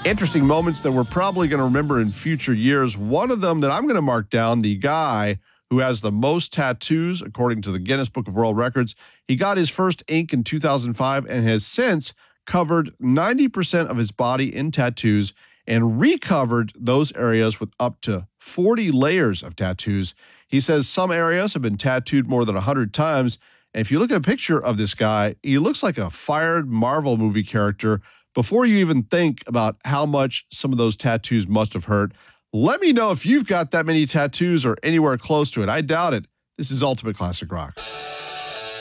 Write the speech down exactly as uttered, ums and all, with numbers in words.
interesting moments that we're probably going to remember in future years. One of them that I'm going to mark down, the guy who has the most tattoos, according to the Guinness Book of World Records. He got his first ink in two thousand five and has since covered ninety percent of his body in tattoos and recovered those areas with up to forty layers of tattoos. He says some areas have been tattooed more than one hundred times. And if you look at a picture of this guy, he looks like a fired Marvel movie character before you even think about how much some of those tattoos must have hurt. Let me know if you've got that many tattoos or anywhere close to it. I doubt it. This is Ultimate Classic Rock.